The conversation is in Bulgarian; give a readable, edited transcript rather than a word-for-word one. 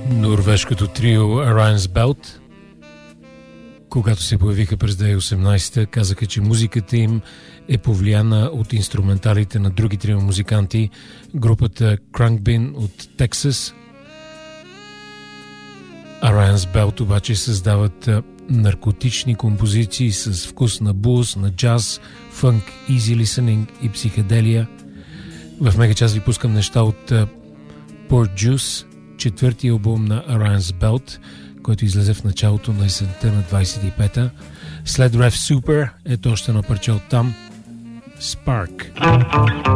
Норвежкото трио Orion's Belt, когато се появиха през 2018, казаха, че музиката им е повлияна от инструменталите на други трима музиканти, групата Khruangbin от Тексас. Orion's Belt обаче създават наркотични композиции с вкус на блуз, на джаз, фънк, easy listening и психоделия. В Мегачас ви пускам неща от Port Juice, четвъртия албум на Orion's Belt, който излезе в началото на есента на 25-та. След Rev Super ето още едно парче от там, Spark.